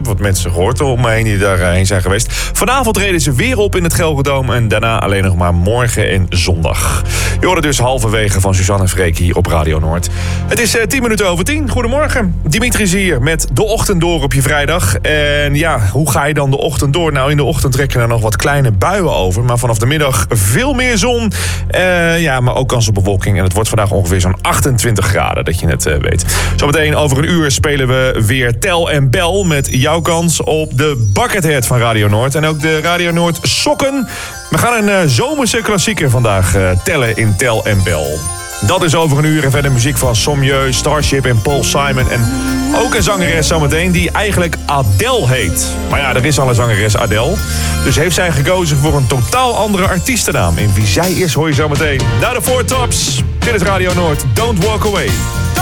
wat mensen gehoord om me heen die daarheen zijn geweest. Vanavond reden ze weer op in het Gelredome en daarna alleen nog maar morgen en zondag. Je hoorde dus halverwege van Suzanne en Freek hier op Radio Noord. Het is 10:10. Goedemorgen. Dimitri is hier met de ochtend door op je vrijdag. En ja, hoe ga je dan de ochtend door? Nou, in de ochtend trekken er nog wat kleine buien over. Maar vanaf de middag veel meer zon. Maar ook kans op bewolking. En het wordt vandaag ongeveer zo'n 28 graden, dat je het weet. Zometeen over een uur spelen we weer Tel en Bel met jouw kans op de Buckethead van Radio Noord. En ook de Radio Noord sokken. We gaan een zomerse klassieker vandaag tellen in Tel en Bel. Dat is over een uur en verder muziek van Sommieu, Starship en Paul Simon. En ook een zangeres zometeen die eigenlijk Adele heet. Maar ja, er is al een zangeres Adele. Dus heeft zij gekozen voor een totaal andere artiestennaam. En wie zij is hoor je zometeen. Naar de Four Tops. Dit is Radio Noord. Don't walk away.